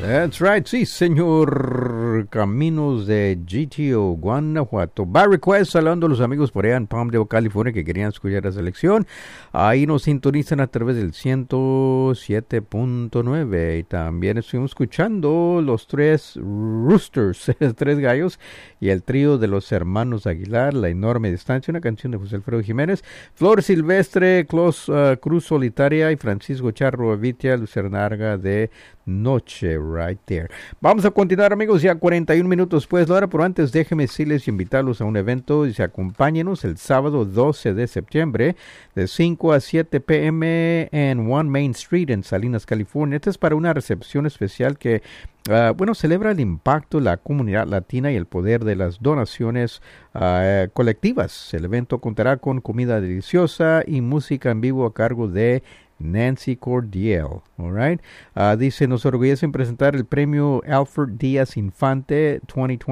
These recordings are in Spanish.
That's right, sí, señor. Caminos de GTO, Guanajuato. By request, saludando a los amigos por allá en Palmdale, California, que querían escuchar la selección. Ahí nos sintonizan a través del 107.9. Y también estuvimos escuchando los tres Roosters, tres gallos, y el trío de los hermanos Aguilar, La Enorme Distancia, una canción de José Alfredo Jiménez. Flor Silvestre, Cruz Solitaria y Francisco Charro Avitia, Lucernarga de Noche, right there. Vamos a continuar, amigos, ya 41 minutos después de la hora, pero antes déjenme decirles y invitarlos a un evento. Y acompáñenos el sábado 12 de septiembre de 5 a 7 p.m. en One Main Street en Salinas, California. Esta es para una recepción especial que celebra el impacto de la comunidad latina y el poder de las donaciones colectivas. El evento contará con comida deliciosa y música en vivo a cargo de Nancy Cordial, all right. Dice, nos orgullece en presentar el premio Alfred Díaz Infante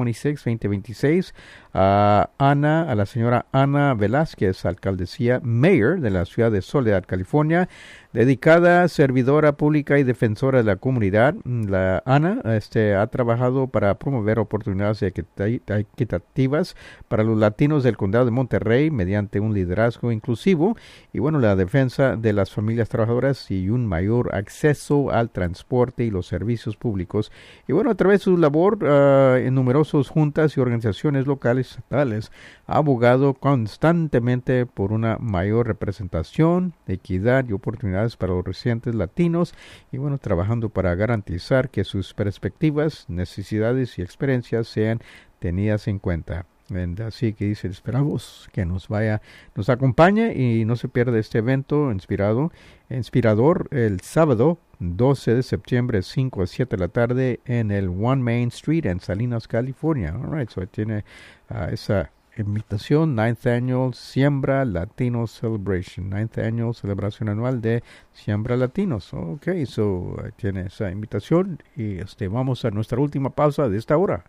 2026, a la señora Ana Velázquez, alcaldesía mayor de la ciudad de Soledad, California, dedicada, servidora pública y defensora de la comunidad. La Ana ha trabajado para promover oportunidades equitativas para los latinos del condado de Monterrey mediante un liderazgo inclusivo y la defensa de las familias trabajadoras y un mayor acceso al transporte y los servicios públicos. Y a través de su labor en numerosas juntas y organizaciones locales estatales, ha abogado constantemente por una mayor representación, equidad y oportunidades para los residentes latinos y trabajando para garantizar que sus perspectivas, necesidades y experiencias sean tenidas en cuenta. Así que dice, esperamos que nos acompañe y no se pierda este evento inspirador el sábado 12 de septiembre 5 a 7 de la tarde en el One Main Street en Salinas, California. All right, so tiene esa invitación, 9th Annual Siembra Latino Celebration, 9th Annual Celebración Anual de Siembra Latinos. Ok, so tiene esa invitación y vamos a nuestra última pausa de esta hora.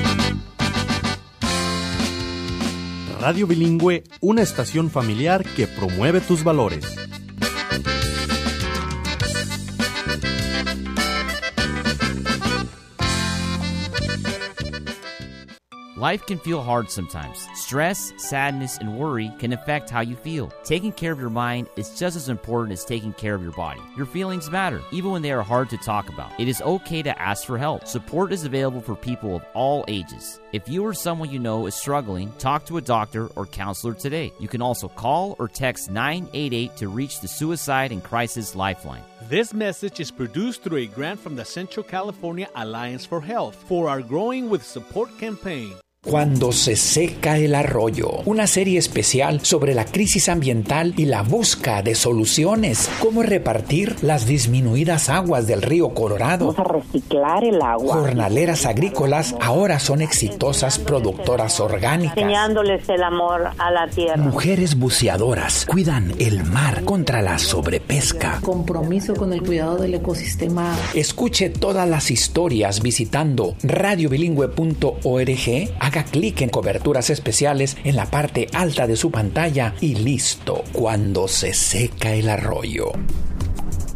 Radio Bilingüe, una estación familiar que promueve tus valores. Life can feel hard sometimes. Stress, sadness, and worry can affect how you feel. Taking care of your mind is just as important as taking care of your body. Your feelings matter, even when they are hard to talk about. It is okay to ask for help. Support is available for people of all ages. If you or someone you know is struggling, talk to a doctor or counselor today. You can also call or text 988 to reach the Suicide and Crisis Lifeline. This message is produced through a grant from the Central California Alliance for Health for our Growing with Support campaign. Cuando se seca el arroyo, una serie especial sobre la crisis ambiental y la búsqueda de soluciones. Cómo repartir las disminuidas aguas del río Colorado. Vamos a reciclar el agua. Jornaleras agrícolas ahora son exitosas productoras orgánicas. Enseñándoles el amor a la tierra. Mujeres buceadoras cuidan el mar contra la sobrepesca. Compromiso con el cuidado del ecosistema. Escuche todas las historias visitando radiobilingüe.org. Haga clic en coberturas especiales en la parte alta de su pantalla y listo. Cuando se seca el arroyo.